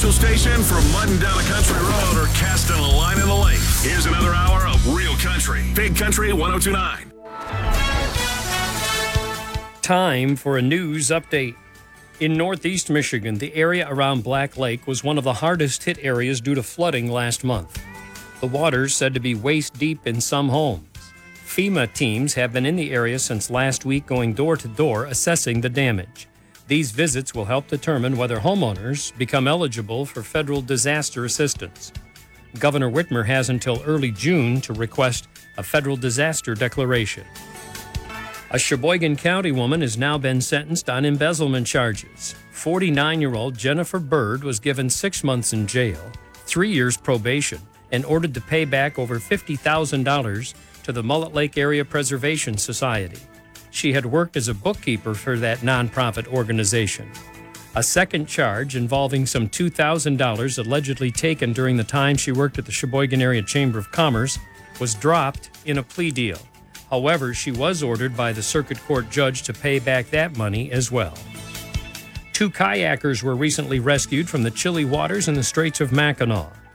special station from mudding down a country road or casting a line in the lake. Here's another hour of Real Country. Big Country 102.9. Time for a news update. In northeast Michigan, the area around Black Lake was one of the hardest hit areas due to flooding last month. The water's said to be waist deep in some homes. FEMA teams have been in the area since last week, going door to door assessing the damage. These visits will help determine whether homeowners become eligible for federal disaster assistance. Governor Whitmer has until early June to request a federal disaster declaration. A Sheboygan County woman has now been sentenced on embezzlement charges. 49-year-old Jennifer Bird was given 6 months in jail, 3 years probation, and ordered to pay back over $50,000 to the Mullet Lake Area Preservation Society. She had worked as a bookkeeper for that nonprofit organization. A second charge involving some $2,000 allegedly taken during the time she worked at the Sheboygan Area Chamber of Commerce was dropped in a plea deal. However, she was ordered by the circuit court judge to pay back that money as well. 2 kayakers were recently rescued from the chilly waters in the Straits of Mackinac.